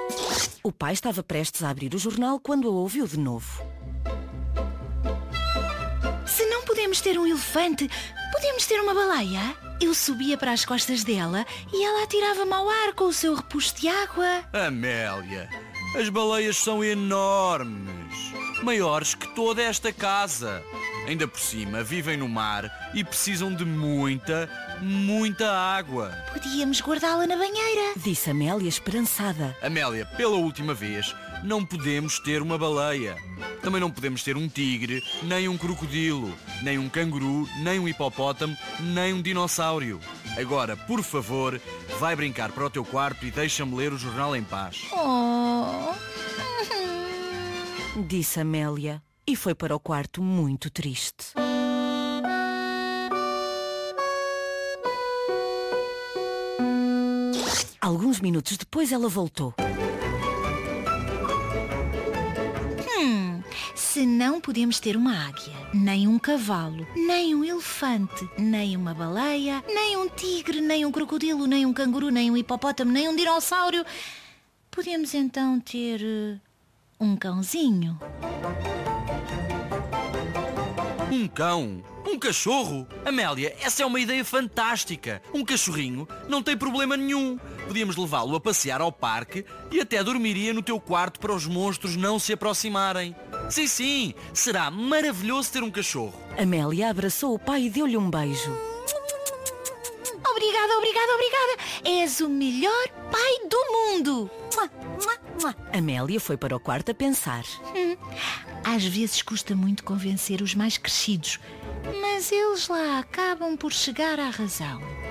O pai estava prestes a abrir o jornal quando a ouviu de novo. Se não podemos ter um elefante, podemos ter uma baleia? Eu subia para as costas dela e ela atirava-me ao ar com o seu repuxo de água. Amélia, as baleias são enormes, maiores que toda esta casa. Ainda por cima vivem no mar e precisam de muita água. Podíamos guardá-la na banheira, disse Amélia esperançada. Amélia, pela última vez, não podemos ter uma baleia. Também não podemos ter um tigre, nem um crocodilo, nem um canguru, nem um hipopótamo, nem um dinossauro. Agora, por favor, vai brincar para o teu quarto e deixa-me ler o jornal em paz. Disse Amélia e foi para o quarto muito triste. Alguns minutos depois ela voltou. Se não podemos ter uma águia, nem um cavalo, nem um elefante, nem uma baleia, nem um tigre, nem um crocodilo, nem um canguru, nem um hipopótamo, nem um dinossauro, podemos então ter um cãozinho? Um cão? Um cachorro? Amélia, essa é uma ideia fantástica. Um cachorrinho não tem problema nenhum. Podíamos levá-lo a passear ao parque e até dormiria no teu quarto para os monstros não se aproximarem. Sim, será maravilhoso ter um cachorro. Amélia abraçou o pai e deu-lhe um beijo. Obrigada. És o melhor pai do mundo. Amélia foi para o quarto a pensar. Às vezes custa muito convencer os mais crescidos, mas eles lá acabam por chegar à razão.